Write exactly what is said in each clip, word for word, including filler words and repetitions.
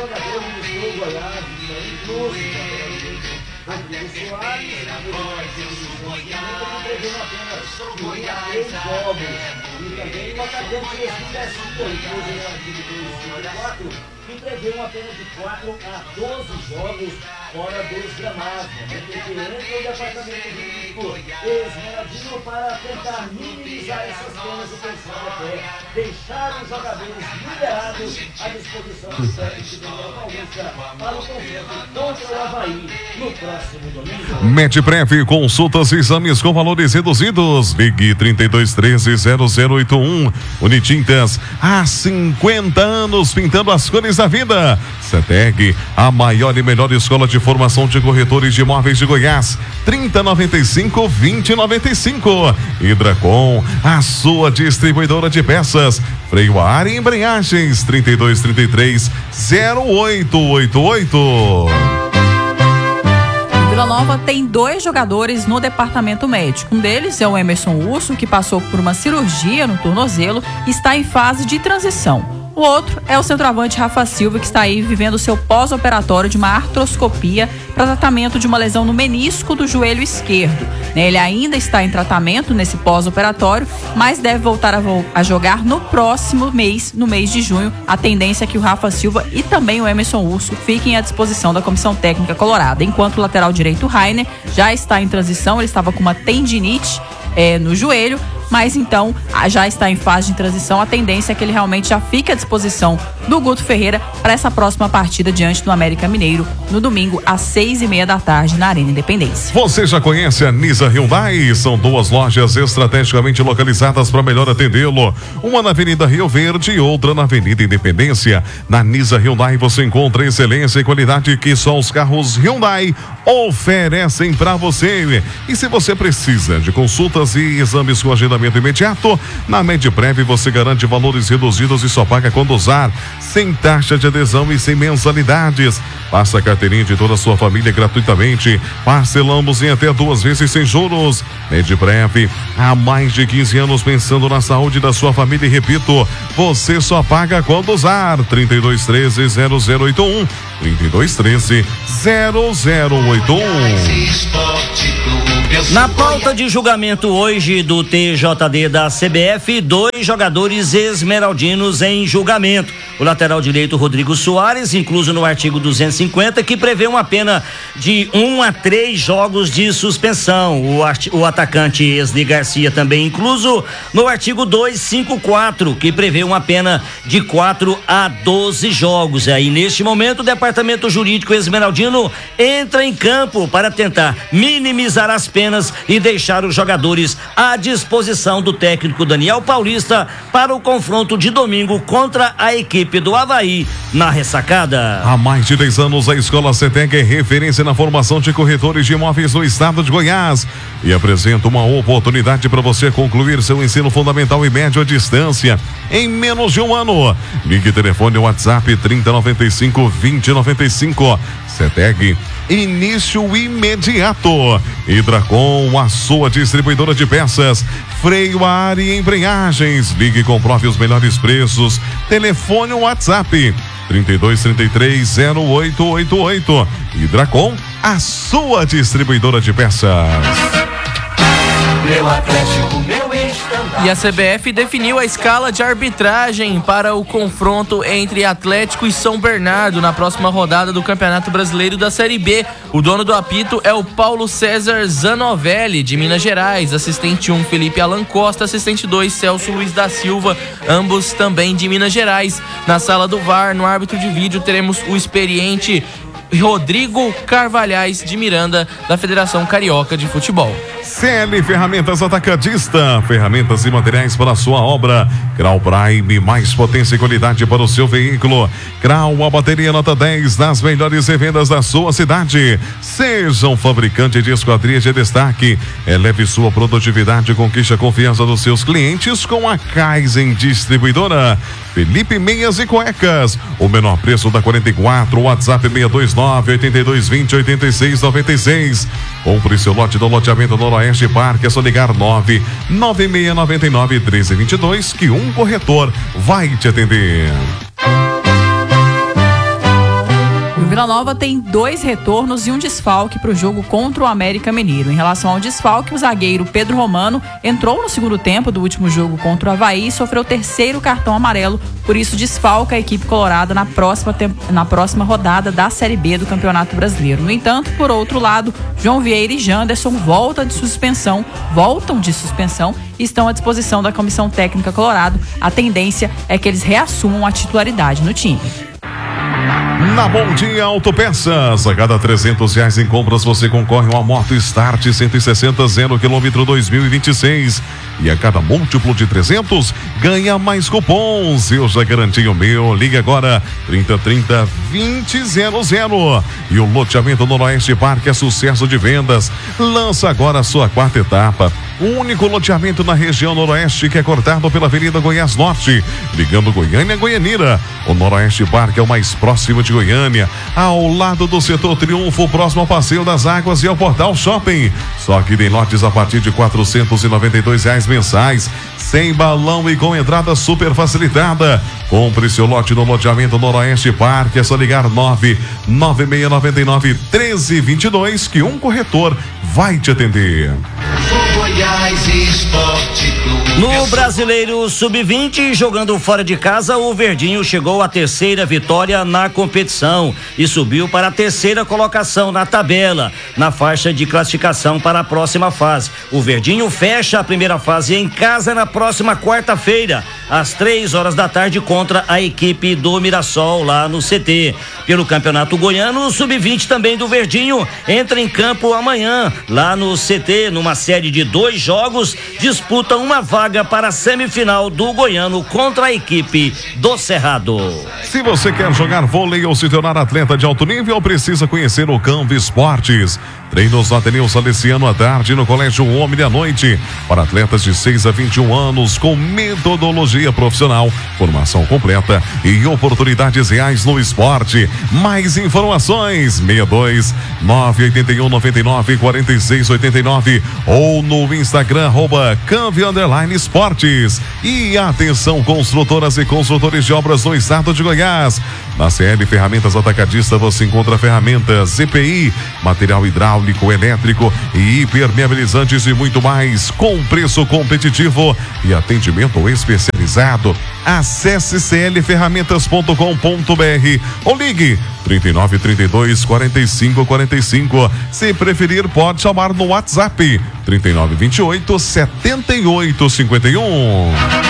jogadores do Goiás, incluso Rodrigo Soares, entregando apenas três jogos. E também o atacante que entregou apenas de quatro a doze jogos fora dos gramados, porque entra o departamento jurídico Esmeraldino para tentar minimizar essas penas e pensar até deixar os jogadores liberados à disposição do técnico Daniel Paulista para o confronto contra o Avaí no próximo domingo. Medprev, consultas e exames com valores reduzidos. Ligue trinta e dois treze zero zero oito um. Unitintas, há cinquenta anos pintando as cores da vida. Ceteg, a maior e melhor escola de formação de corretores de imóveis de Goiás. trinta noventa e cinco, vinte noventa e cinco. Hidracom, a sua distribuidora de peças. Freio a ar e embreagens. trinta e dois trinta e três zero oito oito oito. Vila Nova tem dois jogadores no departamento médico. Um deles é o Emerson Urso, que passou por uma cirurgia no tornozelo e está em fase de transição. O outro é o centroavante Rafa Silva, que está aí vivendo o seu pós-operatório de uma artroscopia para tratamento de uma lesão no menisco do joelho esquerdo. Ele ainda está em tratamento nesse pós-operatório, mas deve voltar a, vo- a jogar no próximo mês, no mês de junho. A tendência é que o Rafa Silva e também o Emerson Urso fiquem à disposição da Comissão Técnica Colorada, enquanto o lateral direito Rainer já está em transição. Ele estava com uma tendinite é, no joelho, mas então já está em fase de transição. A tendência é que ele realmente já fique à disposição do Guto Ferreira para essa próxima partida diante do América Mineiro no domingo às seis e meia da tarde na Arena Independência. Você já conhece a Nisa Hyundai? São duas lojas estrategicamente localizadas para melhor atendê-lo. Uma na Avenida Rio Verde e outra na Avenida Independência. Na Nisa Hyundai você encontra excelência e qualidade que só os carros Hyundai oferecem para você. E se você precisa de consultas e exames com agendamento imediato, na Medprev você garante valores reduzidos e só paga quando usar, sem taxa de adesão e sem mensalidades. Passa a carteirinha de toda a sua família gratuitamente. Parcelamos em até duas vezes sem juros. Medprev, há mais de quinze anos pensando na saúde da sua família. E repito, você só paga quando usar. trinta e dois treze zero zero oito um. trinta e dois treze zero zero oito um. Na pauta de julgamento hoje do T J D da C B F, dois jogadores esmeraldinos em julgamento. O lateral direito Rodrigo Soares, incluso no artigo duzentos e cinquenta, que prevê uma pena de um a três jogos de suspensão. O, art... o atacante Esli Garcia também incluso no artigo duzentos e cinquenta e quatro, que prevê uma pena de quatro a doze jogos. Aí, neste momento, o Departamento Jurídico Esmeraldino entra em campo para tentar minimizar as penas e deixar os jogadores à disposição do técnico Daniel Paulista para o confronto de domingo contra a equipe do Avaí na Ressacada. Há mais de dez anos, a Escola Ceteg é referência na formação de corretores de imóveis no estado de Goiás e apresenta uma oportunidade para você concluir seu ensino fundamental e médio à distância em menos de um ano. Ligue telefone WhatsApp trinta noventa e cinco, vinte noventa e cinco. Ceteg, início imediato. Hidracom, a sua distribuidora de peças, freio a ar e embreagens. Ligue e comprove os melhores preços. Telefone WhatsApp trinta e dois trinta e três zero oito oito oito. Hidracom, a sua distribuidora de peças. Meu Atlético, meu E a C B F definiu a escala de arbitragem para o confronto entre Atlético e São Bernardo na próxima rodada do Campeonato Brasileiro da Série B. O dono do apito é o Paulo César Zanovelli, de Minas Gerais. Assistente um, Felipe Alan Costa. Assistente dois, Celso Luiz da Silva, ambos também de Minas Gerais. Na sala do V A R, no árbitro de vídeo, teremos o experiente Rodrigo Carvalhais de Miranda, da Federação Carioca de Futebol. C L Ferramentas Atacadista, ferramentas e materiais para a sua obra. Crau Prime, mais potência e qualidade para o seu veículo. Crau, a bateria nota dez nas melhores revendas da sua cidade. Seja um fabricante de esquadrias de destaque. Eleve sua produtividade e conquiste a confiança dos seus clientes com a Kaizen Distribuidora. Felipe Meias e Cuecas, o menor preço da quarenta e quatro, WhatsApp seis dois nove, oito dois dois zero, oito seis nove seis. Compre seu lote do loteamento Noroeste Parque, é só ligar nove nove seis nove nove um três dois dois que um corretor vai te atender. Vila Nova tem dois retornos e um desfalque para o jogo contra o América Mineiro. Em relação ao desfalque, o zagueiro Pedro Romano entrou no segundo tempo do último jogo contra o Avaí e sofreu o terceiro cartão amarelo, por isso desfalca a equipe colorada na próxima, na próxima rodada da Série B do Campeonato Brasileiro. No entanto, por outro lado, João Vieira e Janderson voltam de suspensão, voltam de suspensão e estão à disposição da Comissão Técnica Colorado. A tendência é que eles reassumam a titularidade no time. Na Bom Dia Autopeças, a cada trezentos reais em compras você concorre a uma moto Start cento e sessenta zero quilômetro dois mil e vinte e seis. E a cada múltiplo de trezentos, ganha mais cupons. Eu já garanti o meu. Ligue agora, trinta, trinta, vinte, zero zero. E o loteamento Noroeste Parque é sucesso de vendas. Lança agora a sua quarta etapa. O único loteamento na região Noroeste que é cortado pela Avenida Goiás Norte, ligando Goiânia a Goianira. O Noroeste Parque é o mais próximo de Goiânia, ao lado do Setor Triunfo, próximo ao Passeio das Águas e ao Portal Shopping. Só que tem lotes a partir de quatrocentos e noventa e dois reais mensais, sem balão e com entrada super facilitada. Compre seu lote no loteamento Noroeste Parque. É só ligar nove nove seis nove nove, um três dois dois que um corretor vai te atender. No Brasileiro sub vinte, jogando fora de casa, o Verdinho chegou à terceira vitória na competição e subiu para a terceira colocação na tabela, na faixa de classificação para a próxima fase. O Verdinho fecha a primeira fase em casa na próxima quarta-feira, às três horas da tarde, contra a equipe do Mirassol, lá no C T. Pelo Campeonato Goiano, o sub vinte também do Verdinho entra em campo amanhã, lá no C T, numa série de dois jogos, disputa uma vaga para a semifinal do Goiano contra a equipe do Cerrado. Se você quer jogar vôlei ou se tornar atleta de alto nível, precisa conhecer o Campo Esportes. Treinos no Ateneu Salesiano à tarde e no Colégio Homem à noite, para atletas de seis a vinte e um anos, com metodologia profissional, formação completa e oportunidades reais no esporte. Mais informações, seis dois nove oito um nove nove quatro seis oito nove ou no Instagram, arroba Câmbio Underline Esportes. E atenção, construtoras e construtores de obras no estado de Goiás. Na C L Ferramentas Atacadista você encontra ferramentas E P I, material hidráulico, elétrico e impermeabilizantes e muito mais, com preço competitivo e atendimento especializado. Acesse c l ferramentas ponto com ponto b r ou ligue trinta e nove, trinta e dois, quarenta e cinco, quarenta e cinco. Se preferir, pode chamar no WhatsApp trinta e nove, vinte e oito, setenta e oito, cinquenta e um.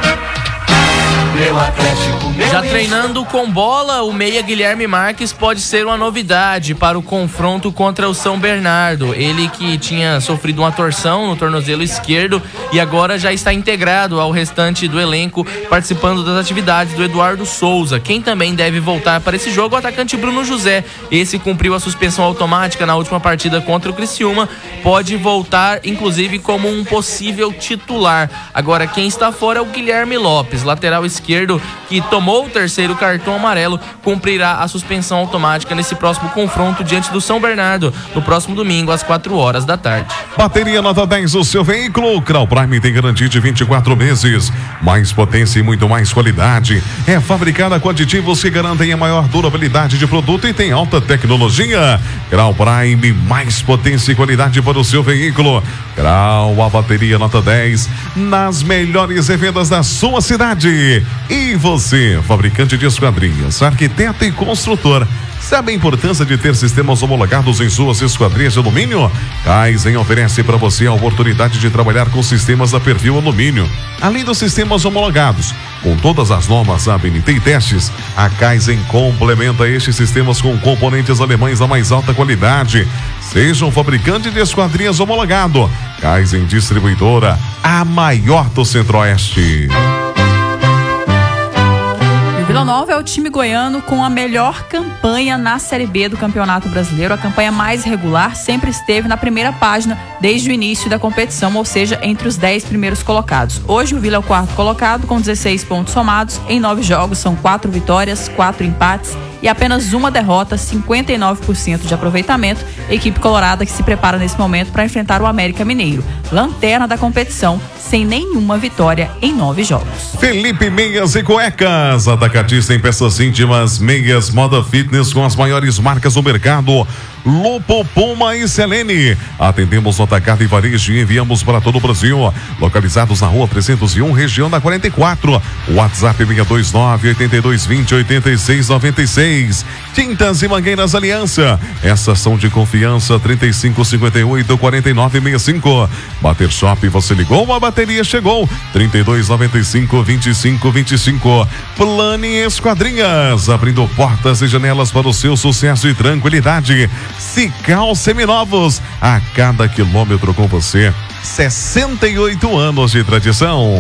Já treinando com bola, o meia Guilherme Marques pode ser uma novidade para o confronto contra o São Bernardo. Ele que tinha sofrido uma torção no tornozelo esquerdo e agora já está integrado ao restante do elenco, participando das atividades do Eduardo Souza. Quem também deve voltar para esse jogo é o atacante Bruno José. Esse cumpriu a suspensão automática na última partida contra o Criciúma, pode voltar inclusive como um possível titular. Agora quem está fora é o Guilherme Lopes, lateral esquerdo, que tomou o terceiro cartão amarelo, cumprirá a suspensão automática nesse próximo confronto diante do São Bernardo, no próximo domingo às quatro horas da tarde. Bateria nota dez do seu veículo. Crau Prime tem garantia de vinte e quatro meses, mais potência e muito mais qualidade. É fabricada com aditivos que garantem a maior durabilidade de produto e tem alta tecnologia. Crau Prime, mais potência e qualidade para o seu veículo. Crau, a bateria nota dez, nas melhores revendas da sua cidade. E você, fabricante de esquadrias, arquiteto e construtor, sabe a importância de ter sistemas homologados em suas esquadrias de alumínio? Kaizen oferece para você a oportunidade de trabalhar com sistemas da Perfil Alumínio. Além dos sistemas homologados, com todas as normas A B N T e testes, a Kaizen complementa estes sistemas com componentes alemães da mais alta qualidade. Seja um fabricante de esquadrias homologado. Kaizen Distribuidora, a maior do Centro-Oeste. Vila Nova é o time goiano com a melhor campanha na Série B do Campeonato Brasileiro. A campanha mais regular sempre esteve na primeira página desde o início da competição, ou seja, entre os dez primeiros colocados. Hoje o Vila é o quarto colocado com dezesseis pontos somados. Em nove jogos são quatro vitórias, quatro empates e apenas uma derrota, cinquenta e nove por cento de aproveitamento. Equipe colorada que se prepara nesse momento para enfrentar o América Mineiro, lanterna da competição, sem nenhuma vitória em nove jogos. Felipe Meias e Cuecas, atacadista em peças íntimas, meias, moda fitness com as maiores marcas do mercado. Lupo, Puma e Selene. Atendemos no atacado e varejo e enviamos para todo o Brasil. Localizados na rua trezentos e um, região da quarenta e quatro. WhatsApp seis dois nove, oito dois dois zero, oito seis nove seis. Tintas e Mangueiras Aliança. Essas são de confiança. trinta e cinco, cinquenta e oito, quarenta e nove, sessenta e cinco. Bater Shop, você ligou, a bateria chegou. trinta e dois, noventa e cinco, vinte e cinco, vinte e cinco. Plane Esquadrinhas, abrindo portas e janelas para o seu sucesso e tranquilidade. Cical Seminovos, a cada quilômetro com você. sessenta e oito anos de tradição.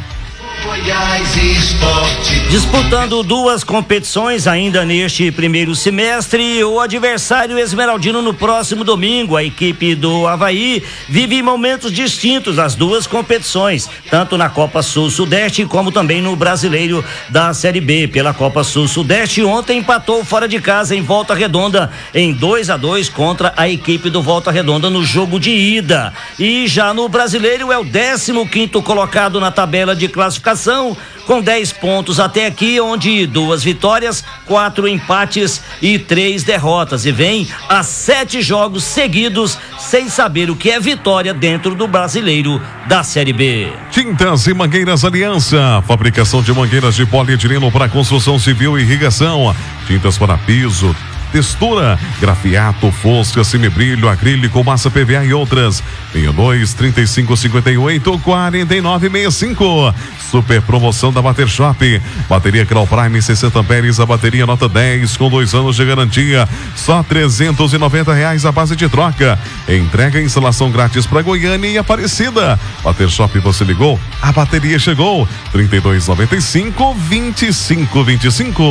Goiás Esporte. Disputando duas competições ainda neste primeiro semestre, o adversário esmeraldino no próximo domingo, a equipe do Avaí, vive momentos distintos nas duas competições, tanto na Copa Sul-Sudeste como também no Brasileiro da Série B. Pela Copa Sul-Sudeste, ontem empatou fora de casa em Volta Redonda em dois a dois contra a equipe do Volta Redonda no jogo de ida. E já no Brasileiro é o décimo quinto colocado na tabela de classificação, com dez pontos até aqui, onde duas vitórias, quatro empates e três derrotas, e vem a sete jogos seguidos sem saber o que é vitória dentro do Brasileiro da Série B. Tintas e Mangueiras Aliança, fabricação de mangueiras de polietileno para construção civil e irrigação, tintas para piso, textura, grafiato, fosca, semibrilho, acrílico, massa P V A e outras. sessenta e dois, trinta e cinco, cinquenta e oito, quarenta e nove, sessenta e cinco. Super promoção da Bater Shop. Bateria Crow Prime sessenta amperes, a bateria nota dez com dois anos de garantia. Só trezentos e noventa reais a base de troca. Entrega e instalação grátis para Goiânia e Aparecida. Bater Shop, você ligou? A bateria chegou. trinta e dois, noventa e cinco, vinte e cinco, vinte e cinco.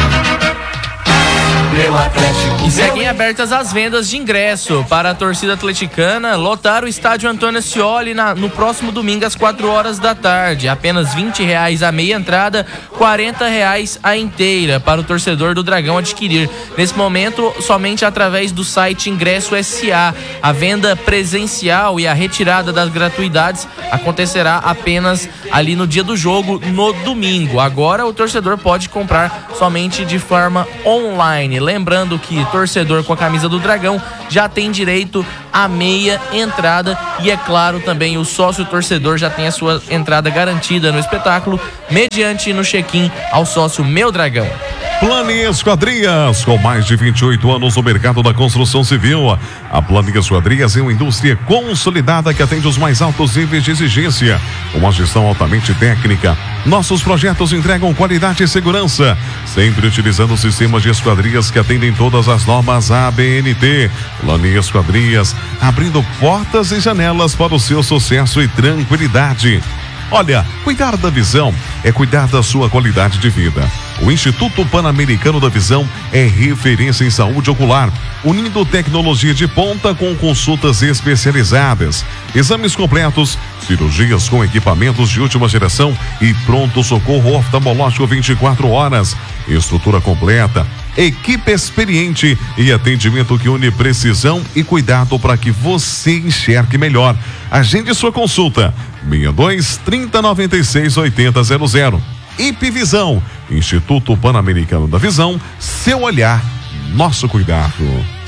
E seguem abertas as vendas de ingresso para a torcida atleticana lotar o estádio Antônio Ascioli na, no próximo domingo às quatro horas da tarde. Apenas vinte reais a meia entrada, quarenta reais a inteira para o torcedor do Dragão adquirir. Nesse momento, somente através do site Ingresso S A. A venda presencial e a retirada das gratuidades acontecerá apenas ali no dia do jogo, no domingo. Agora o torcedor pode comprar somente de forma online. Lembrando que torcedor com a camisa do Dragão já tem direito à meia entrada e, é claro, também o sócio torcedor já tem a sua entrada garantida no espetáculo, mediante no check-in ao sócio Meu Dragão. Plane Esquadrias, com mais de vinte e oito anos no mercado da construção civil. A Plane Esquadrias é uma indústria consolidada que atende os mais altos níveis de exigência, uma gestão altamente técnica. Nossos projetos entregam qualidade e segurança, sempre utilizando sistemas de esquadrias que atendem todas as normas A B N T. Plane Esquadrias, abrindo portas e janelas para o seu sucesso e tranquilidade. Olha, cuidar da visão é cuidar da sua qualidade de vida. O Instituto Pan-Americano da Visão é referência em saúde ocular, unindo tecnologia de ponta com consultas especializadas, exames completos, cirurgias com equipamentos de última geração e pronto-socorro oftalmológico vinte e quatro horas. Estrutura completa, equipe experiente e atendimento que une precisão e cuidado para que você enxergue melhor. Agende sua consulta. sessenta e dois, trinta, noventa e seis, oitenta, zero zero. I P Visão, Instituto Pan-Americano da Visão, seu olhar, nosso cuidado.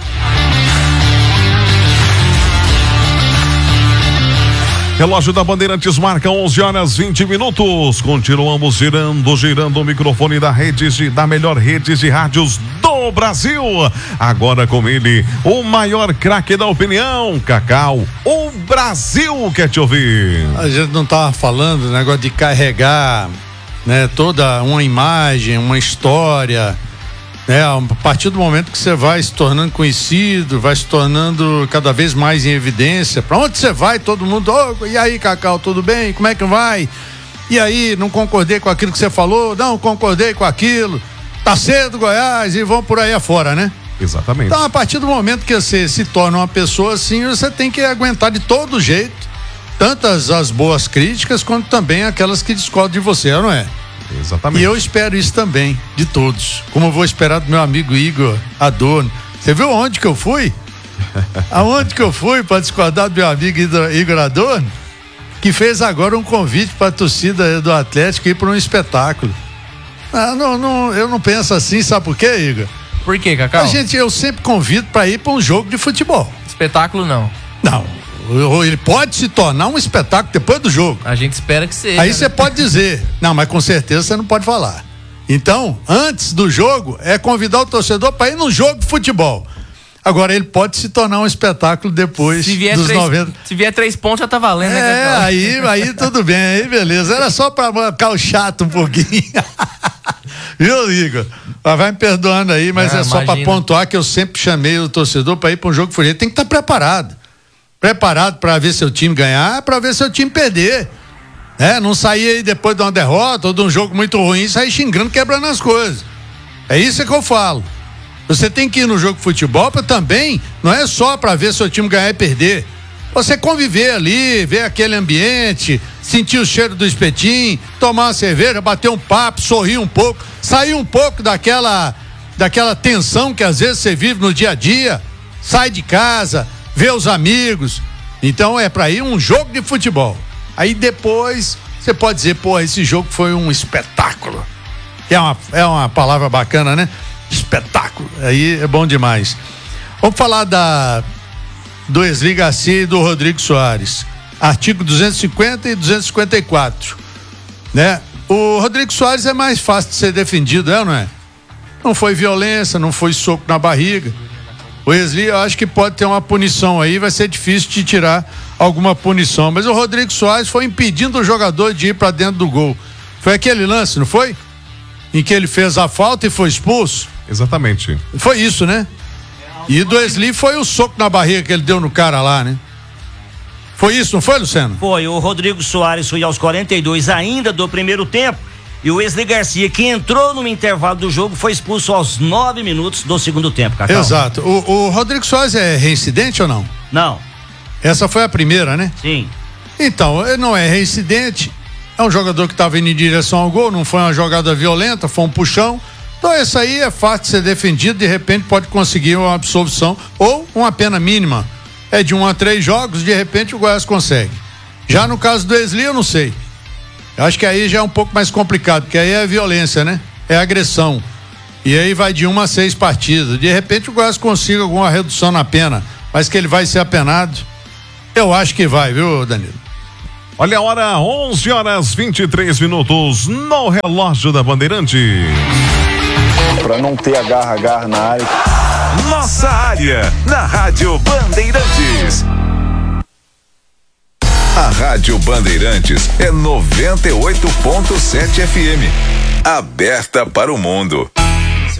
Relógio da Bandeirantes marca onze horas vinte minutos. Continuamos girando, girando o microfone da rede de, da melhor rede de rádios do Brasil. Agora com ele, o maior craque da opinião, Cacau. O Brasil quer te ouvir. A gente não tava falando, negócio de carregar, né, toda uma imagem, uma história, né, a partir do momento que você vai se tornando conhecido, vai se tornando cada vez mais em evidência, para onde você vai, todo mundo, oh, e aí, Cacau, tudo bem? Como é que vai? E aí, não concordei com aquilo que você falou? Não, concordei com aquilo, tá cedo, Goiás, e vão por aí afora, né? Exatamente. Então, a partir do momento que você se torna uma pessoa assim, você tem que aguentar de todo jeito, tantas as boas críticas, quanto também aquelas que discordam de você, não é? Exatamente. E eu espero isso também, de todos. Como eu vou esperar do meu amigo Igor Adorno. Você viu onde que eu fui? Aonde que eu fui para discordar do meu amigo Igor Adorno? Que fez agora um convite para a torcida do Atlético ir para um espetáculo. Ah, não, não, eu não penso assim, sabe por quê, Igor? Por quê, Cacau? A gente, eu sempre convido para ir para um jogo de futebol. Espetáculo não. Não. Ele pode se tornar um espetáculo depois do jogo. A gente espera que seja. Aí você né? pode dizer. Não, mas com certeza você não pode falar. Então, antes do jogo, é convidar o torcedor para ir num jogo de futebol. Agora, ele pode se tornar um espetáculo depois se vier dos três, noventa. Se vier três pontos, já tá valendo, né, É, Cacau? aí, aí tudo bem, aí beleza. Era só para marcar o chato um pouquinho. Viu, Igor? Vai me perdoando aí, mas ah, é só para pontuar que eu sempre chamei o torcedor para ir para um jogo de futebol. Ele tem que estar preparado. Preparado para ver seu time ganhar, para ver seu time perder. É, não sair aí depois de uma derrota ou de um jogo muito ruim, sair xingando, quebrando as coisas. É isso que eu falo. Você tem que ir no jogo de futebol para também, não é só para ver seu time ganhar e perder. Você conviver ali, ver aquele ambiente, sentir o cheiro do espetinho, tomar uma cerveja, bater um papo, sorrir um pouco, sair um pouco daquela, daquela tensão que às vezes você vive no dia a dia, sai de casa, vê os amigos. Então é para ir um jogo de futebol. Aí depois você pode dizer, pô, esse jogo foi um espetáculo. É uma, é uma palavra bacana, né? Espetáculo. Aí é bom demais. Vamos falar da do Wesley Garcia e do Rodrigo Soares. Artigo duzentos e cinquenta e duzentos e cinquenta e quatro. Né? O Rodrigo Soares é mais fácil de ser defendido, é ou não é? Não foi violência, não foi soco na barriga. O Wesley, eu acho que pode ter uma punição aí, vai ser difícil de tirar alguma punição. Mas o Rodrigo Soares foi impedindo o jogador de ir para dentro do gol. Foi aquele lance, não foi? Em que ele fez a falta e foi expulso? Exatamente. Foi isso, né? E do Wesley foi o soco na barriga que ele deu no cara lá, né? Foi isso, não foi, Luciano? Foi, o Rodrigo Soares foi aos quarenta e dois ainda do primeiro tempo. E o Wesley Garcia, que entrou no intervalo do jogo, foi expulso aos nove minutos do segundo tempo, Cacau. Exato. O, o Rodrigo Soares é reincidente ou não? Não. Essa foi a primeira, né? Sim. Então, ele não é reincidente. É um jogador que estava indo em direção ao gol, não foi uma jogada violenta, foi um puxão. Então, esse aí é fácil de ser defendido, de repente pode conseguir uma absolvição ou uma pena mínima. É de um a três jogos, de repente o Goiás consegue. Já no caso do Wesley, eu não sei. Acho que aí já é um pouco mais complicado, porque aí é violência, né? É agressão. E aí vai de uma a seis partidas. De repente o Goiás consiga alguma redução na pena, mas que ele vai ser apenado, eu acho que vai, viu, Danilo? Olha a hora, onze horas e vinte e três minutos no relógio da Bandeirante. Para não ter agarra-agarra na área. Nossa área, na Rádio Bandeirantes. A Rádio Bandeirantes é noventa e oito ponto sete F M. Aberta para o mundo.